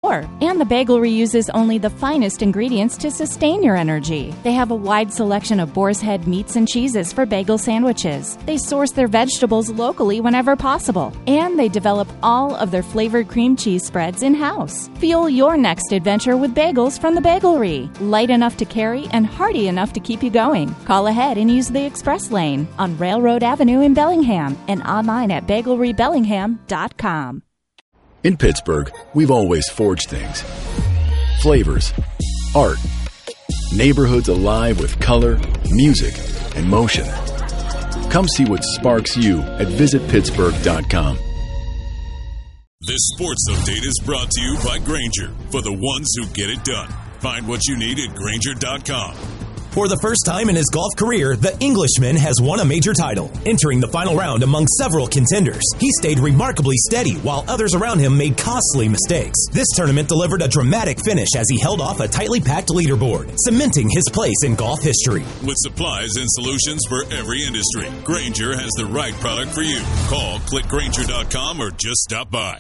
And the Bagelry uses only the finest ingredients to sustain your energy. They have a wide selection of boar's head meats and cheeses for bagel sandwiches. They source their vegetables locally whenever possible. And they develop all of their flavored cream cheese spreads in-house. Fuel your next adventure with bagels from the Bagelry. Light enough to carry and hearty enough to keep you going. Call ahead and use the express lane on Railroad Avenue in Bellingham and online at bagelrybellingham.com. In Pittsburgh, we've always forged things. Flavors, art, neighborhoods alive with color, music, and motion. Come see what sparks you at visitpittsburgh.com. This sports update is brought to you by Grainger, for the ones who get it done. Find what you need at Grainger.com. For the first time in his golf career, the Englishman has won a major title. Entering the final round among several contenders, he stayed remarkably steady while others around him made costly mistakes. This tournament delivered a dramatic finish as he held off a tightly packed leaderboard, cementing his place in golf history. With supplies and solutions for every industry, Grainger has the right product for you. Call, click Grainger.com, or just stop by.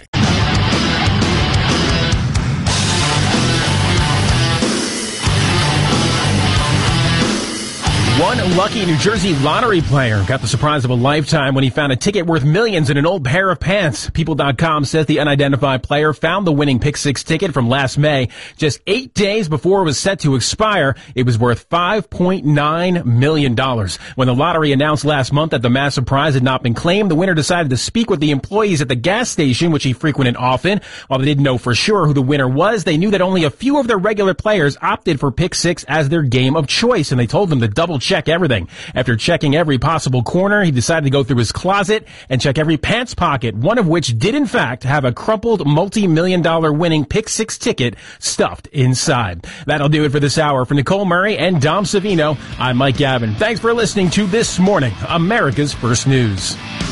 One lucky New Jersey lottery player got the surprise of a lifetime when he found a ticket worth millions in an old pair of pants. People.com says the unidentified player found the winning Pick 6 ticket from last May. Just 8 days before it was set to expire, it was worth $5.9 million. When the lottery announced last month that the massive prize had not been claimed, the winner decided to speak with the employees at the gas station, which he frequented often. While they didn't know for sure who the winner was, they knew that only a few of their regular players opted for Pick 6 as their game of choice, and they told them to double check everything. After checking every possible corner, he decided to go through his closet and check every pants pocket, one of which did in fact have a crumpled multi-million-dollar winning Pick 6 ticket stuffed inside. That'll do it for this hour. For Nicole Murray and Dom Savino, I'm Mike Gavin. Thanks for listening to This Morning, America's First News.